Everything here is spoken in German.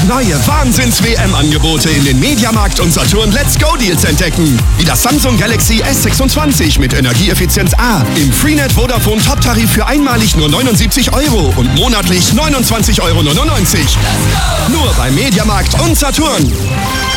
neue Wahnsinns-WM-Angebote in den Mediamarkt und Saturn Let's Go Deals entdecken. Wie das Samsung Galaxy S26 mit Energieeffizienz A im Freenet Vodafone Top-Tarif für einmalig nur 79 € und monatlich 29,99 €. Nur bei Mediamarkt und Saturn.